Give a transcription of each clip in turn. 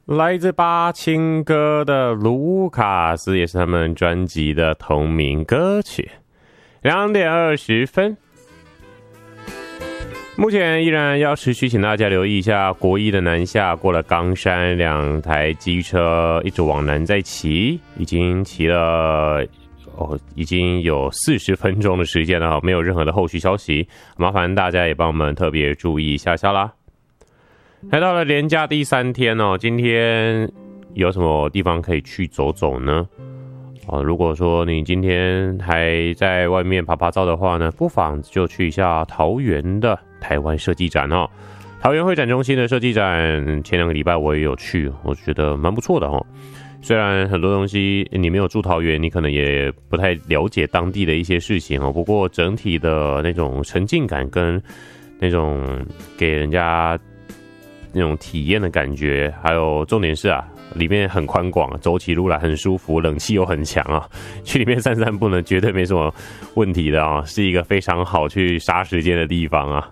来自巴青哥的卢卡斯，也是他们专辑的同名歌曲。2点20分，目前依然要持续请大家留意一下国一的南下，过了冈山，2台机车一直往南在骑，已经骑了已经有40分钟的时间了，没有任何的后续消息，麻烦大家也帮我们特别注意一下啦。来到了连假第3天哦，今天有什么地方可以去走走呢？如果说你今天还在外面爬爬照的话呢，不妨就去一下桃园的台湾设计展哦。桃园会展中心的设计展，前2个礼拜我也有去，我觉得蛮不错的哦。虽然很多东西你没有住桃园，你可能也不太了解当地的一些事情哦。不过整体的那种沉浸感跟那种给人家那种体验的感觉，还有重点是里面很宽广，走起路来很舒服，冷气又很强啊，去里面散散步呢，绝对没什么问题的啊，是一个非常好去杀时间的地方啊。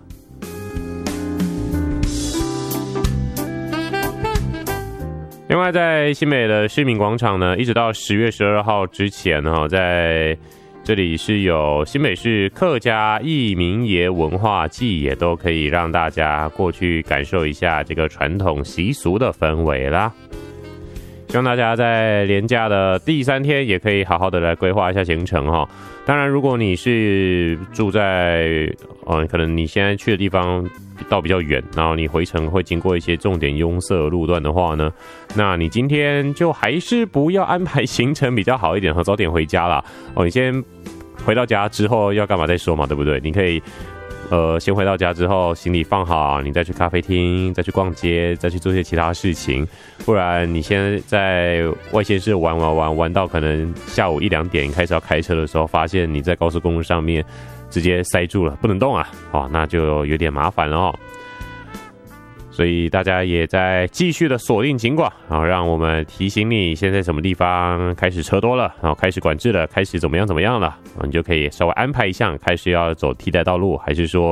另外，在新北的市民广场呢，一直到10月12号之前呢，在这里是有新北市客家义民爷文化祭，也都可以让大家过去感受一下这个传统习俗的氛围啦。希望大家在连假的第3天也可以好好的来规划一下行程哈。当然，如果你是住在可能你现在去的地方到比较远，然后你回程会经过一些重点拥塞路段的话呢，那你今天就还是不要安排行程比较好一点，和早点回家啦。你先回到家之后要干嘛再说嘛，对不对？你可以先回到家之后，行李放好，你再去咖啡厅，再去逛街，再去做些其他事情。不然你现在外县市玩到可能下午1、2点开始要开车的时候，发现你在高速公路上面直接塞住了，不能动啊，那就有点麻烦了哦。所以大家也在继续的锁定警广，然后让我们提醒你现在什么地方开始车多了，然后开始管制了，开始怎么样了，你就可以稍微安排一下，开始要走替代道路，还是说